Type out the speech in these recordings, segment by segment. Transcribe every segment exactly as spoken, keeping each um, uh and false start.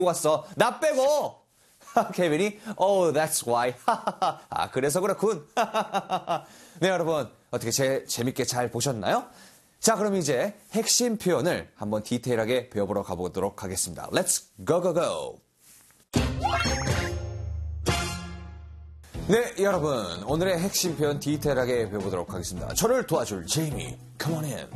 왔어. 나 빼고. 케빈이 Oh, that's why. 아, 그래서 그렇군. 네, 여러분. 어떻게 제, 재밌게 잘 보셨나요? 자, 그럼 이제 핵심 표현을 한번 디테일하게 배워보러 가보도록 하겠습니다. Let's go, go, go. 네, 여러분. 오늘의 핵심 표현 디테일하게 배워보도록 하겠습니다. 저를 도와줄 제이미. Come on in.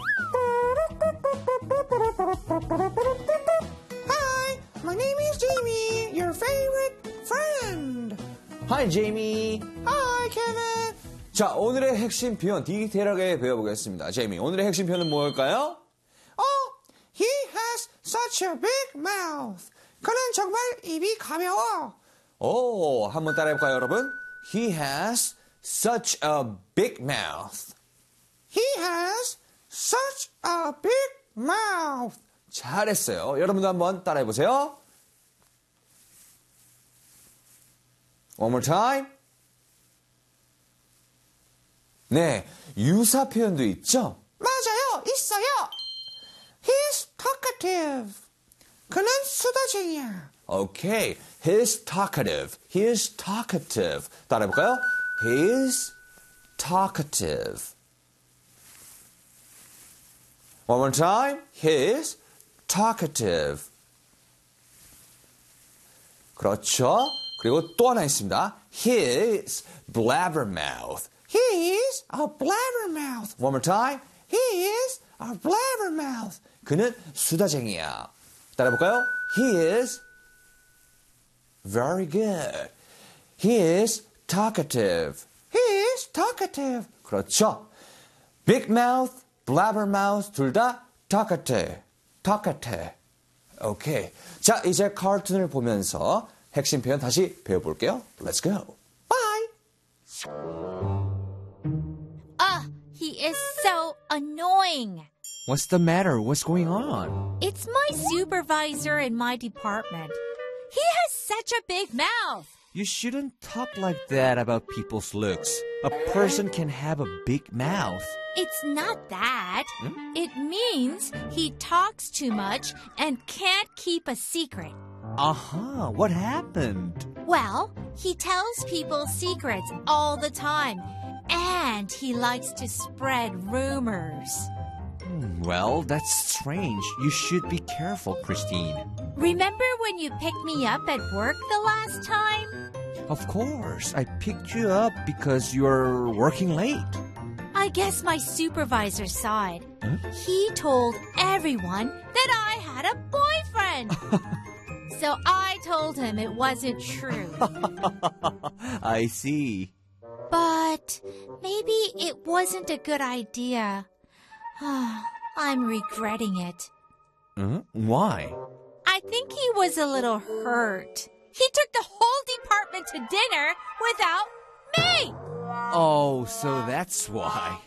Hi, my name is Jamie, your favorite friend. Hi, Jamie. Hi, Kevin. 자, 오늘의 핵심 표현 디테일하게 배워보겠습니다. 제이미, 오늘의 핵심 표현은 뭘까요? Oh, he has such a big mouth. 그는 정말 입이 가벼워. 오, 한번 따라해볼까요, 여러분? He has such a big mouth. He has such a big mouth. 잘했어요. 여러분도 한번 따라해보세요. One more time. 네, 유사 표현도 있죠? 맞아요, 있어요. He's talkative. 그는 수다쟁이야. 오케이. He's talkative. He's talkative. 따라해볼까요? He's talkative. One more time. He's talkative. 그렇죠. 그리고 또 하나 있습니다. He's blabbermouth. He's a blabbermouth. One more time. He's a blabbermouth. 그는 수다쟁이야. 따라해볼까요? He is very good. He is talkative. He's talkative. 그렇죠. Big mouth, blabbermouth 둘 다 talkative. talkative. 오케이. 자, 이제 카툰을 보면서 핵심 표현 다시 배워볼게요. Let's go. Bye. Ugh, he is so annoying. What's the matter? What's going on? It's my supervisor in my department. He has such a big mouth. You shouldn't talk like that about people's looks. A person can have a big mouth. It's not that. It means he talks too much and can't keep a secret. Uh-huh. What happened? Well, he tells people secrets all the time, and he likes to spread rumors. Well, that's strange. You should be careful, Christine. Remember when you picked me up at work the last time? Of course. I picked you up because you're working late. I guess my supervisor saw it. He told everyone that I had a boyfriend. So I told him it wasn't true. I see. But maybe it wasn't a good idea. I'm regretting it. Uh, why? I think he was a little hurt. He took the whole department to dinner without me. Oh, so that's why.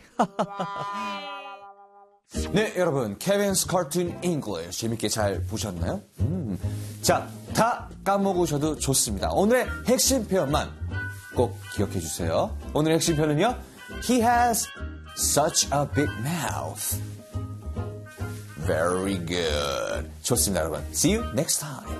네, 여러분. 케빈's Cartoon English 재밌게 잘 보셨나요? 음. 자, 다 까먹으셔도 좋습니다. 오늘의 핵심 표현만 꼭 기억해 주세요. 오늘의 핵심 표현은요. He has such a big mouth. Very good. 좋습니다, 여러분. See you next time.